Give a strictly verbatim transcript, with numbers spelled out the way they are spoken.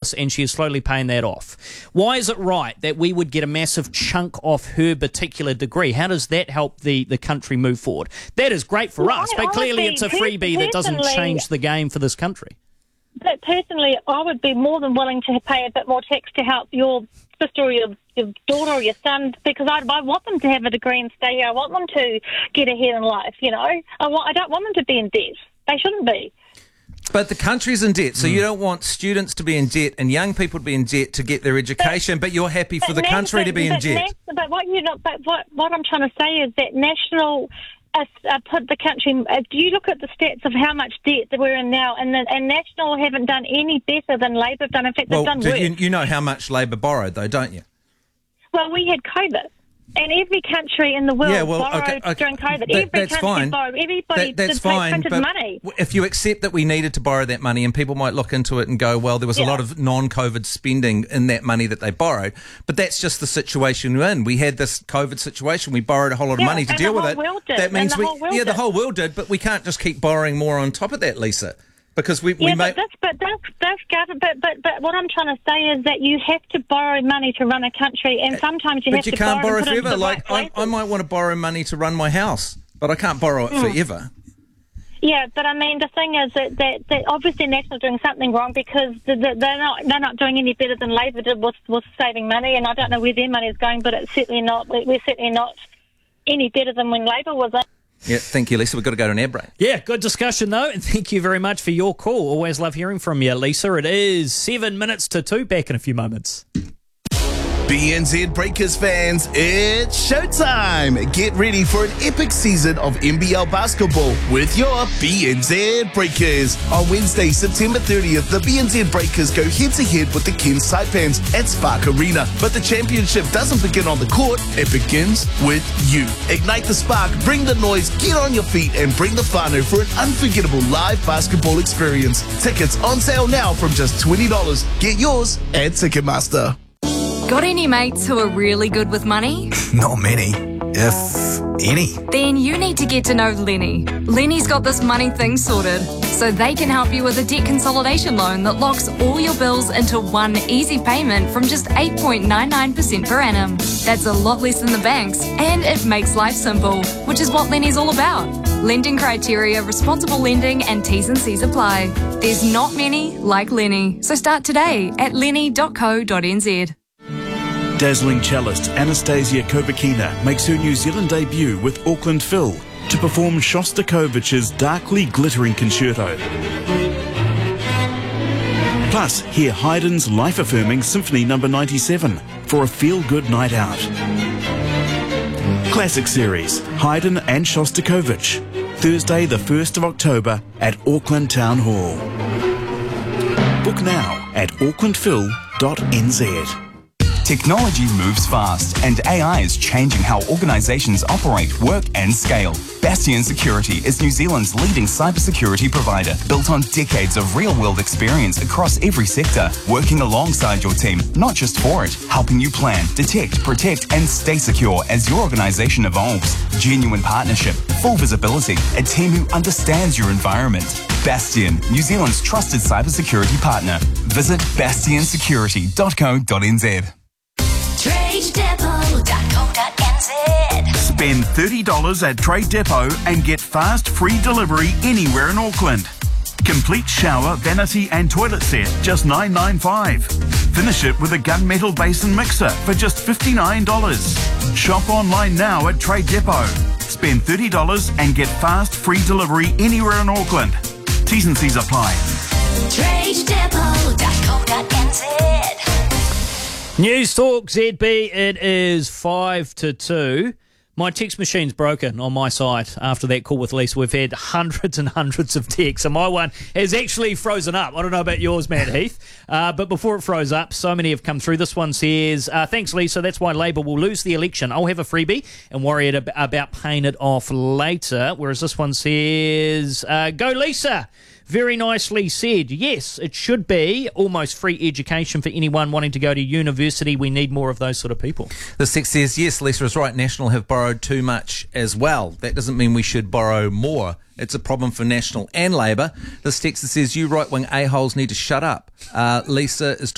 months, and she is slowly paying that off. Why is it right that we would get a massive chunk off her particular degree? How does that help the, the country move forward? That is great for well, us, I, but clearly honestly, it's a freebie that doesn't change the game for this country. But personally, I would be more than willing to pay a bit more tax to help your sister or your, your daughter or your son, because I, I want them to have a degree and stay here. I want them to get ahead in life, you know. I, want, I don't want them to be in debt. They shouldn't be. But the country's in debt, so mm. you don't want students to be in debt and young people to be in debt to get their education, but, but you're happy for the na- country but, to be in but, debt. Na- but what you know, but what what I'm trying to say is that national. Uh, uh, put the country. Uh, do you look at the stats of how much debt that we're in now, and the, and National haven't done any better than Labor have done. In fact, well, they've done do worse. you, you know how much Labor borrowed, though, don't you? Well, we had COVID. And every country in the world yeah, well, borrowed okay, okay. during COVID. That, every that's country fine. borrowed. Everybody that, that's did fine, printed but money. If you accept that we needed to borrow that money, and people might look into it and go, well, there was yeah. a lot of non-COVID spending in that money that they borrowed, but that's just the situation we're in. We had this COVID situation. We borrowed a whole lot of yeah, money to deal with it. Did. That means and the we, whole world yeah, did. the whole world did, but we can't just keep borrowing more on top of that, Lisa. Because we, yeah, we but make... that's, but that's, that's government. But, but, but what I'm trying to say is that you have to borrow money to run a country, and sometimes you but have you to can't borrow, borrow and put forever. it Like, right I, I might want to borrow money to run my house, but I can't borrow it mm. forever. Yeah, but I mean, the thing is that, that, that obviously National's doing something wrong, because they're not they're not doing any better than Labor did with, with saving money, and I don't know where their money is going, but it's certainly not. We're certainly not any better than when Labor was in. Yeah, thank you, Lisa. We've got to go to an air break. Yeah, good discussion, though, and thank you very much for your call. Always love hearing from you, Lisa. It is seven minutes to two. Back in a few moments. B N Z Breakers fans, it's showtime! Get ready for an epic season of N B L basketball with your B N Z Breakers. On Wednesday, September thirtieth, the B N Z Breakers go head-to-head with the Cairns Saipans at Spark Arena. But the championship doesn't begin on the court, it begins with you. Ignite the spark, bring the noise, get on your feet, and bring the whānau for an unforgettable live basketball experience. Tickets on sale now from just twenty dollars. Get yours at Ticketmaster. Got any mates who are really good with money? Not many, if any. Then you need to get to know Lenny. Lenny's got this money thing sorted, so they can help you with a debt consolidation loan that locks all your bills into one easy payment from just eight point nine nine percent per annum. That's a lot less than the banks, and it makes life simple, which is what Lenny's all about. Lending criteria, responsible lending, and T's and C's apply. There's not many like Lenny, so start today at lenny dot co dot n z. Dazzling cellist Anastasia Kovakina makes her New Zealand debut with Auckland Phil to perform Shostakovich's darkly glittering concerto. Plus, hear Haydn's life-affirming Symphony number ninety-seven for a feel-good night out. Classic series, Haydn and Shostakovich, Thursday the first of October at Auckland Town Hall. Book now at auckland phil dot n z. Technology moves fast, and A I is changing how organisations operate, work and scale. Bastion Security is New Zealand's leading cybersecurity provider, built on decades of real-world experience across every sector, working alongside your team, not just for it, helping you plan, detect, protect and stay secure as your organisation evolves. Genuine partnership, full visibility, a team who understands your environment. Bastion, New Zealand's trusted cybersecurity partner. Visit bastion security dot co dot n z. trade depot dot co dot n z. Spend thirty dollars at Trade Depot and get fast free delivery anywhere in Auckland. Complete shower, vanity and toilet set, just nine ninety-five. Finish it with a gunmetal basin mixer for just fifty-nine dollars. Shop online now at Trade Depot. Spend thirty dollars and get fast free delivery anywhere in Auckland. T's and C's apply. trade depot dot co dot n z. News Talk Z B, it is five to two. My text machine's broken on my side after that call with Lisa. We've had hundreds and hundreds of texts, and my one has actually frozen up. I don't know about yours, Matt Heath, uh, but before it froze up, so many have come through. This one says, uh, thanks, Lisa. That's why Labor will lose the election. I'll have a freebie and worry ab- about paying it off later. Whereas this one says, uh, go, Lisa. Very nicely said. Yes, it should be almost free education for anyone wanting to go to university. We need more of those sort of people. The text says, yes, Lisa is right. National have borrowed too much as well. That doesn't mean we should borrow more. It's a problem for National and Labor. This text says, you right-wing a-holes need to shut up. Uh, Lisa is